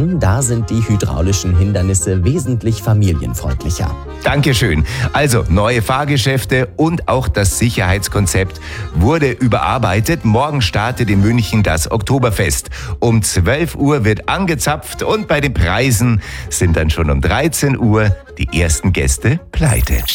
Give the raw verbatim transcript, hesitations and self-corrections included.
Jahren, da sind die hydraulischen Hindernisse wesentlich familienfreundlicher. Dankeschön. Also neue Fahrgeschäfte und auch das Sicherheitskonzept wurde überarbeitet. Morgen startet in München das Oktoberfest. Um zwölf Uhr wird angezapft und bei den Preisen sind dann schon um dreizehn Uhr die ersten Gäste pleite.